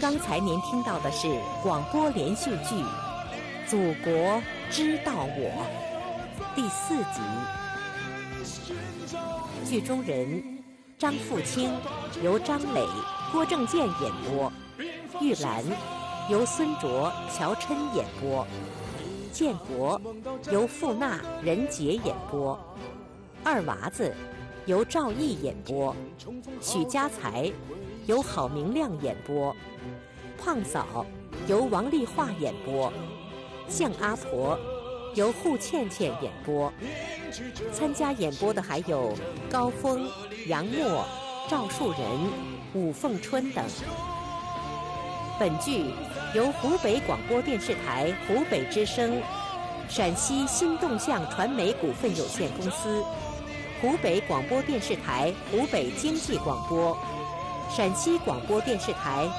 刚才您听到的是广播连续剧《祖国知道我》第4集。剧中人张富清由张磊、郭正健演播，玉兰由孙卓、乔琛演播，建国由傅娜、任杰演播，二娃子由赵毅演播，许家才由郝明亮演播，胖嫂由王丽华演播，向阿婆由户倩倩演播。参加演播的还有高峰、杨默、赵树人、武凤春等。本剧由湖北广播电视台湖北之声、陕西新动向传媒股份有限公司、湖北广播电视台湖北经济广播、陕西广播电视台